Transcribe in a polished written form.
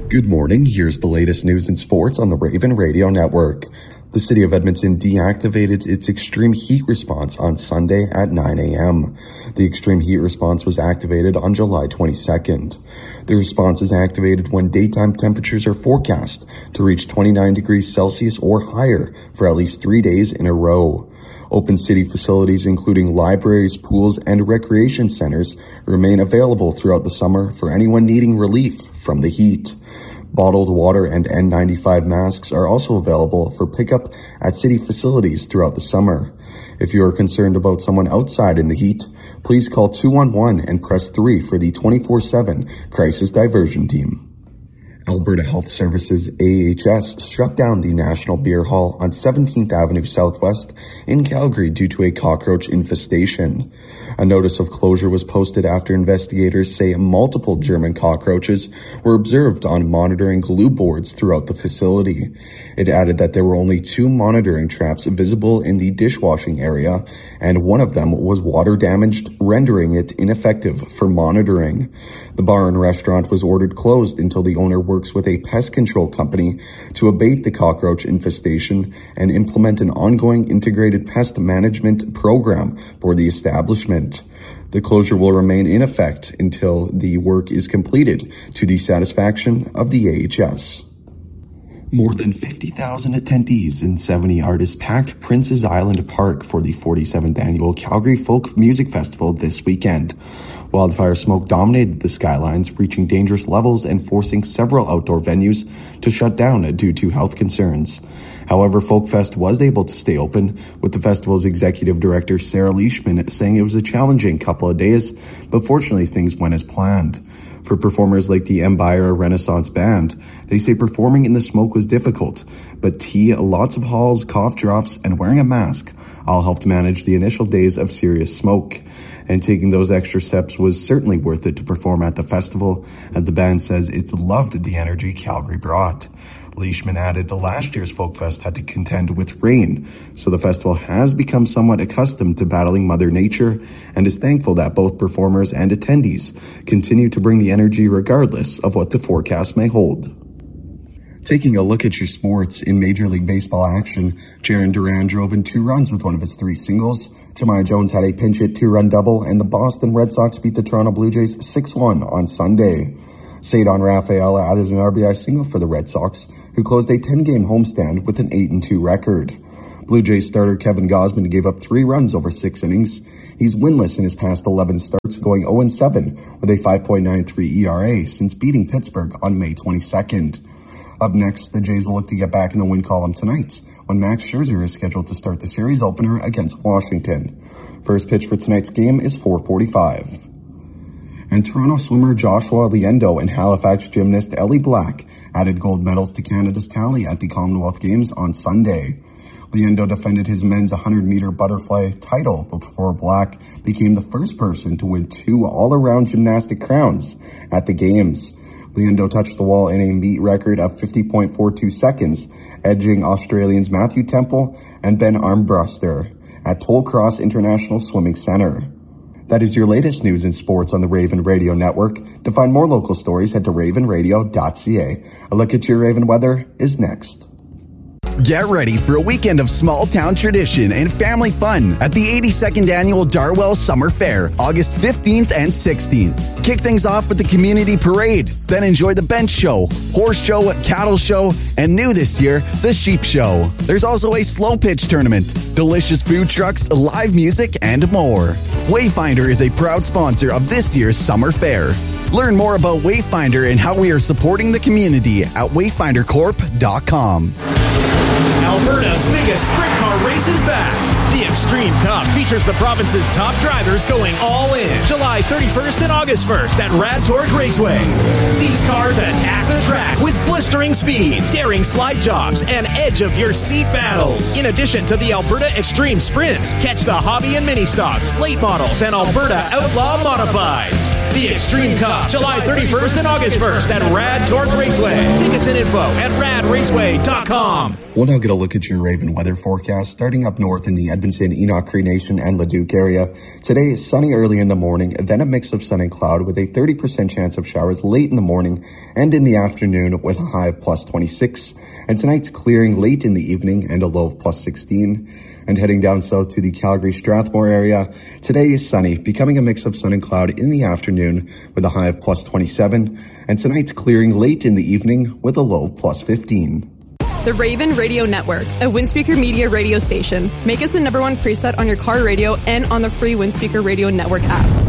Good morning. Here's the latest news and sports on the Raven Radio Network. The city of Edmonton deactivated its extreme heat response on Sunday at 9 a.m. The extreme heat response was activated on July 22nd. The response is activated when daytime temperatures are forecast to reach 29 degrees Celsius or higher for at least 3 days in a row. Open city facilities, including libraries, pools, and recreation centers, remain available throughout the summer for anyone needing relief from the heat. Bottled water and N95 masks are also available for pickup at city facilities throughout the summer. If you are concerned about someone outside in the heat, please call 211 and press 3 for the 24/7 crisis diversion team. Alberta Health Services AHS shut down the National Beer Hall on 17th Avenue Southwest in Calgary due to a cockroach infestation. A notice of closure was posted after investigators say multiple German cockroaches were observed on monitoring glue boards throughout the facility. It added that there were only 2 monitoring traps visible in the dishwashing area, and one of them was water damaged, rendering it ineffective for monitoring. The bar and restaurant was ordered closed until the owner works with a pest control company to abate the cockroach infestation and implement an ongoing integrated pest management program for the establishment. The closure will remain in effect until the work is completed to the satisfaction of the AHS. More than 50,000 attendees and 70 artists packed Prince's Island Park for the 47th annual Calgary Folk Music Festival this weekend. Wildfire smoke dominated the skylines, reaching dangerous levels and forcing several outdoor venues to shut down due to health concerns. However, Folkfest was able to stay open, with the festival's executive director Sarah Leishman saying it was a challenging couple of days, but fortunately things went as planned. For performers like the Empire Renaissance Band, they say performing in the smoke was difficult, but tea, lots of halls, cough drops, and wearing a mask all helped manage the initial days of serious smoke. And taking those extra steps was certainly worth it to perform at the festival, as the band says it loved the energy Calgary brought. Leishman added the last year's Folkfest had to contend with rain, so the festival has become somewhat accustomed to battling Mother Nature and is thankful that both performers and attendees continue to bring the energy regardless of what the forecast may hold. Taking a look at your sports, in Major League Baseball action, Jarren Duran drove in 2 runs with one of his 3 singles. Jemiah Jones had a pinch-hit 2-run double, and the Boston Red Sox beat the Toronto Blue Jays 6-1 on Sunday. Cedar Rafaela added an RBI single for the Red Sox, who closed a 10-game homestand with an 8-2 record. Blue Jays starter Kevin Gausman gave up 3 runs over 6 innings. He's winless in his past 11 starts, going 0-7 with a 5.93 ERA since beating Pittsburgh on May 22nd. Up next, the Jays will look to get back in the win column tonight, when Max Scherzer is scheduled to start the series opener against Washington. First pitch for tonight's game is 4:45. And Toronto swimmer Joshua Liendo and Halifax gymnast Ellie Black added gold medals to Canada's tally at the Commonwealth Games on Sunday. Liendo defended his men's 100-meter butterfly title before Black became the first person to win 2 all-around gymnastic crowns at the Games. Liendo touched the wall in a meet record of 50.42 seconds, edging Australians Matthew Temple and Ben Armbruster at Toll Cross International Swimming Center. That is your latest news and sports on the Raven Radio Network. To find more local stories, head to ravenradio.ca. A look at your Raven weather is next. Get ready for a weekend of small-town tradition and family fun at the 82nd Annual Darwell Summer Fair, August 15th and 16th. Kick things off with the Community Parade, then enjoy the Bench Show, Horse Show, Cattle Show, and new this year, the Sheep Show. There's also a slow pitch tournament, delicious food trucks, live music, and more. Wayfinder is a proud sponsor of this year's Summer Fair. Learn more about Wayfinder and how we are supporting the community at wayfindercorp.com. Alberta's biggest sprint car race is back. The Extreme Cup features the province's top drivers going all in July 31st and August 1st at Rad Torque Raceway. These cars attack the track with blistering speeds, daring slide jobs, and edge-of-your-seat battles. In addition to the Alberta Extreme Sprints, catch the Hobby and Mini Stocks, Late Models, and Alberta Outlaw Modifieds. The Extreme Cup, July 31st and August 1st at Rad Torque Raceway. Tickets and info at radraceway.com. We'll now get a look at your Raven weather forecast, starting up north in the Edmonton, Enoch Cree Nation, and Leduc area. Today is sunny early in the morning, then a mix of sun and cloud with a 30% chance of showers late in the morning and in the afternoon with a high of plus 26. And tonight's clearing late in the evening and a low of plus 16. And heading down south to the Calgary-Strathmore area, today is sunny, becoming a mix of sun and cloud in the afternoon with a high of plus 27. And tonight's clearing late in the evening with a low of plus 15. The Raven Radio Network, a Windspeaker Media radio station. Make us the #1 preset on your car radio and on the free Windspeaker Radio Network app.